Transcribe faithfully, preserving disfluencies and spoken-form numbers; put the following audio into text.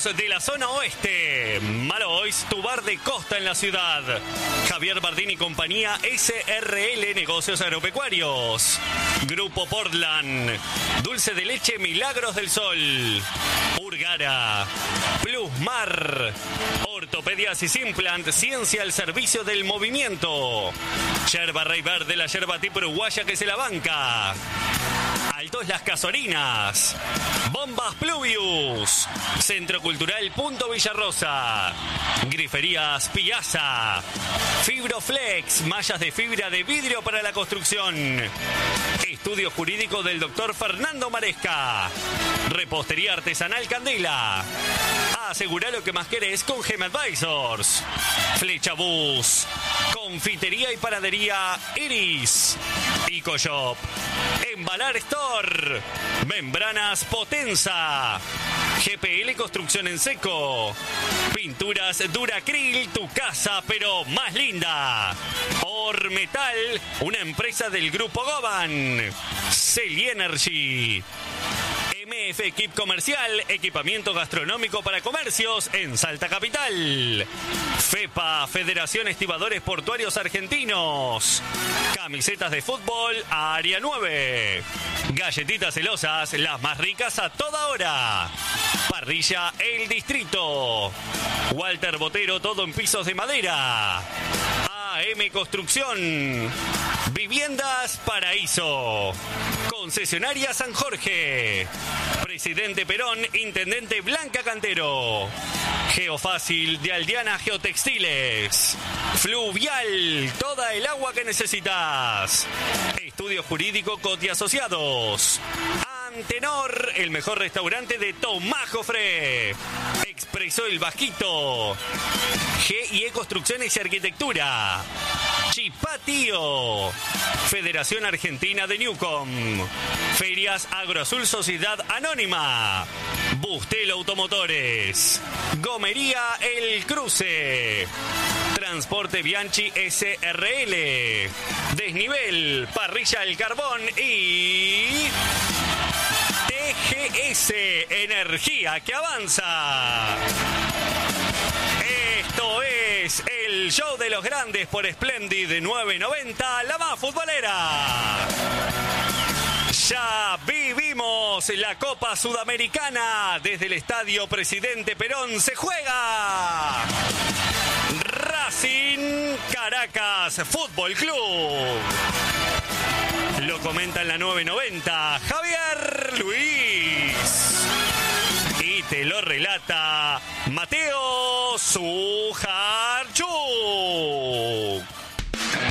de la zona oeste. Malois, tu bar de costa en la ciudad. Javier Bardini y compañía, S R L Negocios Agropecuarios. Grupo Portland. Dulce de leche Milagros del Sol. Urgara. Plusmar. Ortopedias y Simplant. Ciencia al servicio del movimiento. Yerba Rey Verde, la yerba tipo uruguaya que se la banca. Altos Las Casorinas. Bombas Pluvius. Centro Cultural Punto Villarrosa. Griferías Piazza. Fibroflex. Mallas de fibra de vidrio para la construcción. Estudio jurídico del doctor Fernando Maresca. Repostería artesanal Candela. Asegura lo que más querés con Gem Advisors. Flecha Bus. Confitería y panadería Iris. Ecoshop. Embalar Store. Membranas Potenza. G P L Construcción en Seco. Pinturas Duracril, tu casa pero más linda. Ormetal, una empresa del grupo Goban. Celi Energy. M F Equip Comercial, equipamiento gastronómico para comercios en Salta Capital. FEPA, Federación Estibadores Portuarios Argentinos. Camisetas de fútbol, Área nueve. Galletitas celosas, las más ricas a toda hora. Parrilla El Distrito. Walter Botero, todo en pisos de madera. A M Construcción. Viviendas Paraíso. Concesionaria San Jorge. Presidente Perón, Intendente Blanca Cantero. Geofácil de Aldeana Geotextiles. Fluvial, toda el agua que necesitas. Estudio Jurídico Coti Asociados. Antenor, el mejor restaurante de Tomás Jofré. Expreso El Vasquito. G y E Construcciones y Arquitectura. Chipatío. Federación Argentina de Newcom. Ferias Agroazul Sociedad Anónima. Bustelo Automotores. Gomería El Cruce. Transporte Bianchi S R L. Desnivel, Parrilla El Carbón y T G S, energía que avanza. Esto es el show de los grandes por Splendid nueve noventa, la más futbolera. Ya vivimos la Copa Sudamericana. Desde el Estadio Presidente Perón se juega Racing Caracas Fútbol Club. Lo comenta en la nueve noventa Javier Luis. Y te lo relata Mateo Sujarchuk.